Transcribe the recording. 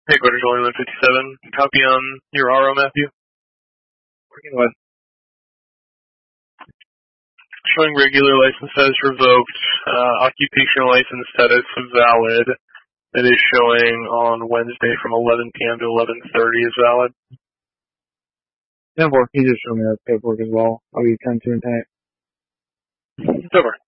Headquarters only 157. Copy on your RO, Matthew. Working with. Showing regular license status revoked. Occupational license status valid. It is showing on Wednesday from 11 p.m. to 11:30 is valid. 10-4, he just showed me that paperwork as well. I'll be 10-2 and 10. It's over.